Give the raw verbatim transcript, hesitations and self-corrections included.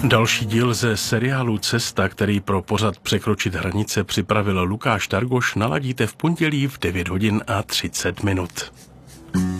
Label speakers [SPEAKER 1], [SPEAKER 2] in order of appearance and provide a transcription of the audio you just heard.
[SPEAKER 1] Další díl ze seriálu Cesta, který pro pořad Překročit hranice připravil Lukáš Targoš, naladíte v pondělí v devět hodin a třicet minut.